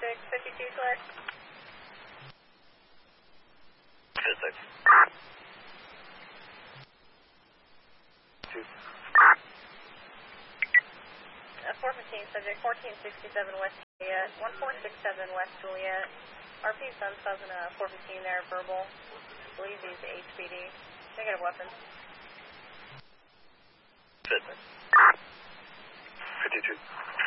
52 Juliet. Physics. 415, subject 1467 West Juliet, 1467 West Juliet. RP Sun Cessna 415 there, verbal. Believe he's HPD. Negative weapons. Physics. 52.